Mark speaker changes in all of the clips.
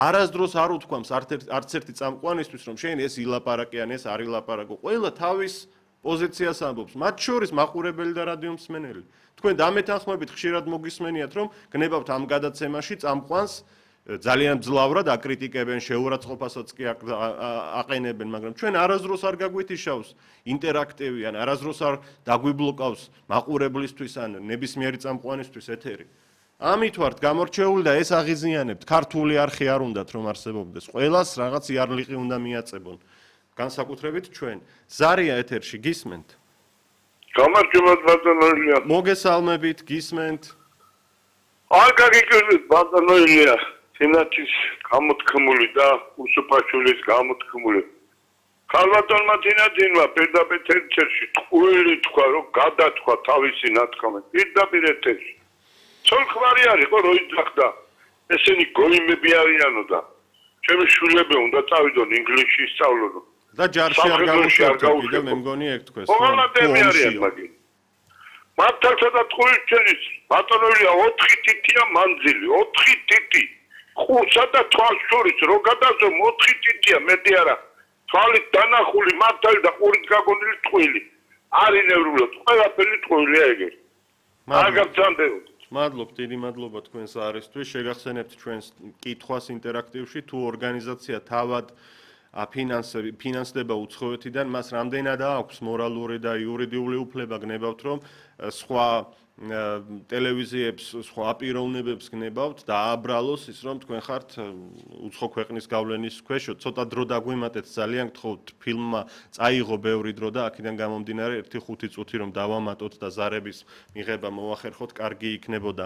Speaker 1: არასდროს არ უთქვამს არც ერთი წამყვანისთვის, რომ შენ ეს ილაპარაკიან, ეს არ ილაპარაკო. ყველა თავის პოზიციას ამბობს, მათ შორის მაყურებელი და რადიო მსმენელი. თქვენ დამეთანხმებით ხშირად მოგისმენიათ, რომ გნებავთ ამ გადაცემაში წამყვანს ძალიან ძლავრად აკრიტიკებენ, შეურაცხყოფასაც კი აყენებენ, მაგრამ ჩვენ არასდროს არ გაგვითიშავს ინტერაქტივი ან არასდროს არ დაგვიბლოკავს მაყურებლისთვის ან ნებისმიერი წამყვანისთვის ეთერი. ამით ვართ გამორჩეული და ეს აღიზიანებთ. ქართული არხი არ უნდათ რომ არსებობდეს. ყველას რაღაც იარლიყი უნდა მიაწებონ. განსაკუთრებით ჩვენ. ზარია ეთერში გისმენთ?
Speaker 2: გამარჯობა ბატონო ილია.
Speaker 1: მოგესალმებით, გისმენთ?
Speaker 2: არ გაგიკვირდით ბატონო ილია. თინათის გამოთქმული და უსუფაშვილის გამოთქმული. ქალბატონმა თინათინმა პირდაპირ ეთერში ტყუილი თქვა, რომ გადათქვა თავისი ნათქვამი. პირდაპირ ეთერში. ცოლ-ხვარი არის ხო რო იძახდა. ესენი გოიმები არიანო და ჩემი შვილები უნდა წავიდონ ინგლისში ისწავლონ.
Speaker 1: და ჯარში არ გაუშვებთ კიდე მე მგონი ეგ თქვეს.
Speaker 2: ყველანაირად არიან მაგინ. მართალსა და ტყუილს ჩვენის ბატონოია 4 თითია მანძილი, 4 თითი. ხუთსა და თვალს შორის რო გადავწევ 4 თითია, მეტი არა. თვალით დანახული მართალი და ყურით გაგონილი ტყუილი. არინევრულად ყველაფერი ტყუილია ეგრე. არ გაგძანდებოდ.
Speaker 1: მადლობთ, დიდი მადლობა თქვენს არისთვის. შეგახსენებთ ჩვენს კითხვას ინტერაქტივში, თუ ორგანიზაცია თავად ფინანსდება უცხოეთიდან, მას რამდენად აქვს მორალური და იურიდიული უფლება გნებავთ, რომ სხვა ტელევიზიებს, სხვა აპიროვნებებს გნებავთ და ააბრალოს ის, რომ თქვენ ხართ უცხო ქვეყნის გავლენის ქვეშ. ცოტა დრო დაგვიმატეთ, ძალიან გთხოვთ, ფილმმა წაიღო ბევრი დრო და აქედან გამომდინარე 1-5 წუთი რომ დავამატოთ და ზარების მიღება მოახერხოთ, კარგი იქნებოდა.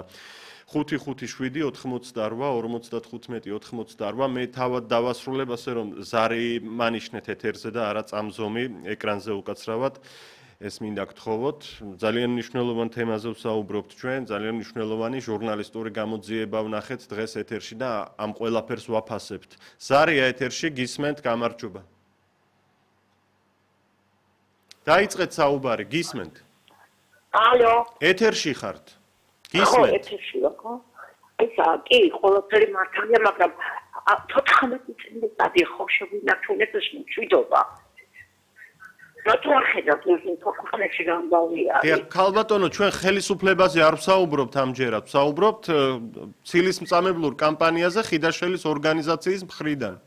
Speaker 1: 5-5-7-88-55-88 მე თავად დავასრულებ ასე რომ ზარი მანიშნეთ ეთერზე და არა წამზომი ეკრანზე უკაცრავად. ეს მინდა გთხოვოთ. ძალიან მნიშვნელოვან თემაზე ვსაუბრობთ ჩვენ, ძალიან მნიშვნელოვანი ჟურნალისტური გამოძიება ვნახეთ დღეს ეთერში და ამ ყველაფერს ვაფასებთ. ზარია ეთერში, გისმენთ, გამარჯობა. დაიწყეთ საუბარი, გისმენთ?
Speaker 3: ალო.
Speaker 1: ეთერში ხართ?
Speaker 3: ხო, ეთერში ხო? ესა კი, ყველაფერი მართალია, მაგრამ 14 წელი ხო შეგვინახულეთ ეს მშვიდობა. რატო ახედავთ ეს ქვეყანაში გამბავია?
Speaker 1: დიახ, ქალბატონო, ჩვენ ხელისუფლებაზე არ ვსაუბრობთ ამჯერად, ვსაუბრობთ ცილისმწამებლურ კამპანიაზე ხიდაშელის ორგანიზაციის მხრიდან.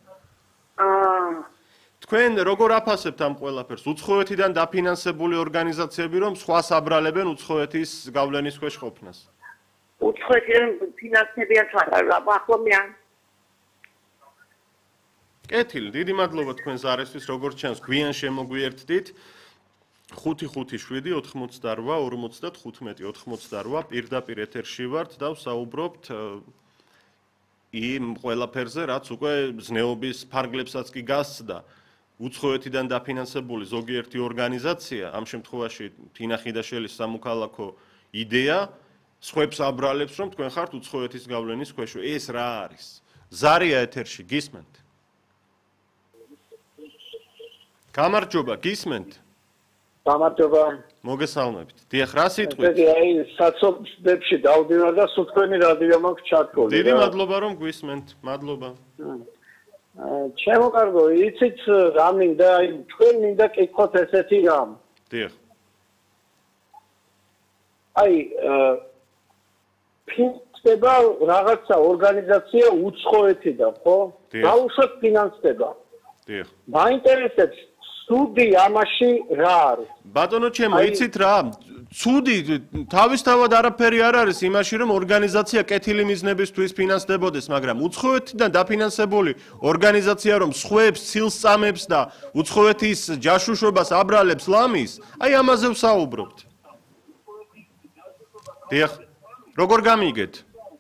Speaker 1: თქვენ როგორ აფასებთ ამ ყველაფერს? უცხოეთიდან დაფინანსებული ორგანიზაციები რომ სხვას აბრალებენ უცხოეთის გავლენის ქვეშ ყოფნას.
Speaker 3: უცხოეთიდან ფინანსებიან თუ არა, ახლომიან.
Speaker 1: კეთილი, დიდი მადლობა თქვენს არესთვის, როგორც ჩანს, გვიან შემოგვიერთდით. 5-5-7-88-55-88 პირდაპირ ეთერში ვართ და ვსაუბრობთ იმ ყველაფერზე, რაც უკვე ზნეობის ფარგლებსაც კი გასცდა. უცხოეთიდან დაფინანსებული ზოგიერთი ორგანიზაცია, ამ შემთხვევაში თინა ხიდაშელის სამოქალაქო იდეა, სხვებს აბრალებს, რომ თქვენ ხართ უცხოეთის გავლენის ქვეშ. ეს რა არის? ზარია ეთერში, გისმენთ? გამარჯობა, გისმენთ?
Speaker 4: გამარჯობა.
Speaker 1: მოგესალმებით. დიახ, რა სიტყვით?
Speaker 4: აი, საცობებში დავდივარ და სულ თქვენი რადიო მაქვს ჩართული.
Speaker 1: დიდი მადლობა რომ გვისმენთ. მადლობა.
Speaker 4: ჩემო კარგო, იცით რა მინდა, აი თქვენ მინდა კითხოთ ესეთი რამ.
Speaker 1: დიახ.
Speaker 4: აი, ფინანსდება რაღაცა ორგანიზაცია უცხოეთიდან, ხო? დაუშვათ ფინანსდება.
Speaker 1: დიახ.
Speaker 4: მაინტერესებს ცუდი ამაში რა არის?
Speaker 1: ბატონო ჩემო, იცით რა? ცუდი თავისთავად არაფერი არ არის იმაში, რომ ორგანიზაცია კეთილი მიზნებისთვის ფინანსდებოდეს, მაგრამ უცხოეთიდან დაფინანსებული ორგანიზაცია, რომ სხვებს ცილს წამებს და უცხოეთის ჯაშუშობას აბრალებს ლამის, აი ამაზე ვსაუბრობთ. დიახ. როგორ გამიგეთ?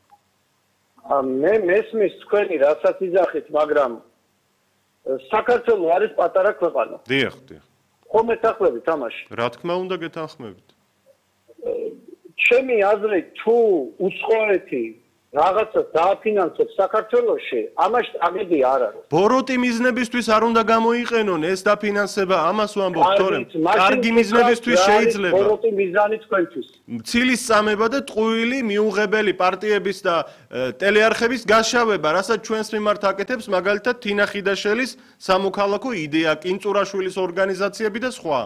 Speaker 4: მე მესმის თქვენი რასაც იძახით, მაგრამ საქართველო არის პატარა ქვეყანა.
Speaker 1: დიახ, დიახ.
Speaker 4: ხომ ეთანხმებით ამაში?
Speaker 1: რა თქმა უნდა გეთანხმებით.
Speaker 4: ჩემი აზრით, თუ უცხოეთი რაღაცა დააფინანსებს საქართველოში, ამაში ტრაგედია არ არის.
Speaker 1: ბოროტი მიზნებისთვის არ უნდა გამოიყენონ ეს დაფინანსება, ამას ვამბობ, თორემ კარგი მიზნებისთვის შეიძლება.
Speaker 4: ბოროტი მიზანი თქვენთვის.
Speaker 1: ცილის წამება და ტყუილი მიუღებელი პარტიების და ტელეარხების გაშავება, რასაც ჩვენს მიმართ აკეთებს, მაგალითად თინა ხიდაშელის სამოქალაქო იდეა, კინწურაშვილის ორგანიზაციები და სხვა.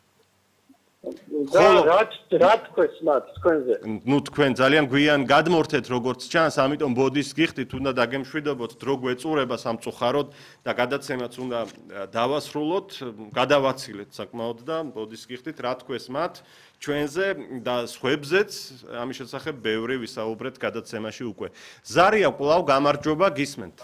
Speaker 4: რა თქვენს მათ თქვენზე?
Speaker 1: ნუ თქვენ ძალიან გვიან გადმორთეთ როგორც ჩანს, ამიტომ ბოდის გიხდით, უნდა დაგემშვიდობოთ, დრო გვეწურება სამწუხაროდ და გადაცემაც უნდა დავასრულოთ, გადავაცილეთ საკმაოდ და ბოდის გიხდით, რა თქვენს მათ ჩვენზე და სხვებზეც ამის შესახებ ბევრი ვისაუბრეთ გადაცემაში უკვე. ზარია კვლავ გამარჯობა, გისმენთ.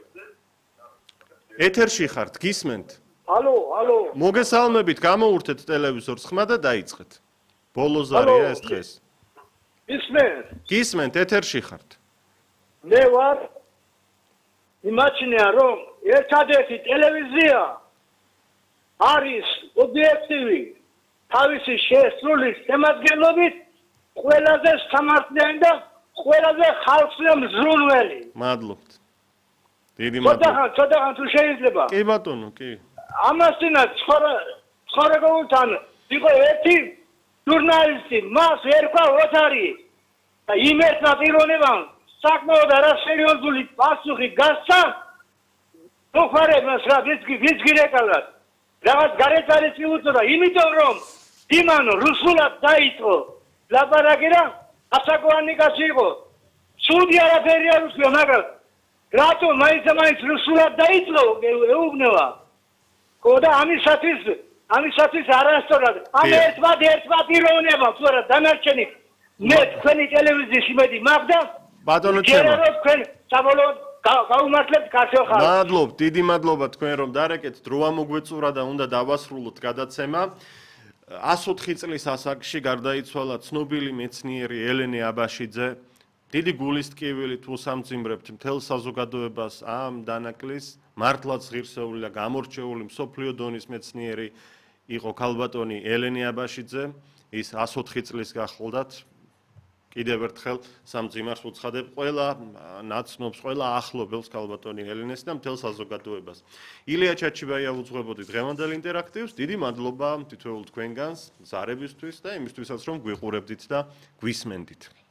Speaker 1: ეთერში ხართ, გისმენთ.
Speaker 4: ალო.
Speaker 1: მოგესალმებით, გამოურთეთ ტელევიზორს ხმა და დაიწყეთ. ბოლო ზარია ეს დღეს. გისმენთ, ეთერში ხართ.
Speaker 4: მე ვარ იმაჩნია რომ ერთადერთი ტელევიზია არის ობიექტივი თავისი შესრულის შემადგენლობით ყველაზე სამართლიანი და ყველაზე ხალხზე მზრუნველი.
Speaker 1: მადლობთ. დიდი მადლობა.
Speaker 4: ცოტა თუ შეიძლება.
Speaker 1: კი ბატონო, კი.
Speaker 4: ამასთანაც ცხოვრებულთან იყო ერთი ჟურნალისტი, მას ერქვა ოთარი და იმერთმა პიროვნებამ საკმაოდ არასერიოზული პასუხი გასცა მოხარებას რა ვიცგირეკალად რაღაც გარეთ მიუწოდა, იმიტომ რომ იმან რუსულად დაიწყო ლაპარაკი და ასაკოვანიკაცი იყო. სუდი არაფერი არ უსვია, მაგრამ რატომ მაინც რუსულად დაიწყო ეუბნება. და ამისათვის არასწორად. ამ ერთმა პიროვნება თუ არა დანარჩენი მე თქვენი ტელევიზიის იმედი მაგდა.
Speaker 1: ბატონო ჩემო.
Speaker 4: თქვენ საბოლოოდ გაუმართლებთ ქართულ ხალხს.
Speaker 1: მადლობ, დიდი მადლობა თქვენ რომ დარეკეთ, დრო ამოგვეწურა და უნდა დავასრულოთ გადაცემა. 104 წლის ასაკში გარდაიცვალა ცნობილი მეცნიერი ელენე აბაშიძე. დიდი გულის ტკივილი თუ სამძიმრებთ მთელ საზოგადოებას ამ დანაკლის მართლაც ღირსეული და გამორჩეული მსოფლიო დონის მეცნიერი იყო ქალბატონი ელენე აბაშიძე. ის 104 წლის გახლდათ. კიდევ ერთხელ სამძიმარს უცხადებ ყველა ნაცნობს, ყველა ახლობელს ქალბატონი ელენეს და მთელ საზოგადოებას. ილია ჩაჩიბაია უძღვებოდი დღევანდელ ინტერაქტივს. დიდი მადლობა თითოეულ თქვენგანს ზარებისთვის და იმისთვისაც რომ გვიყურებდით და გვისმენდით.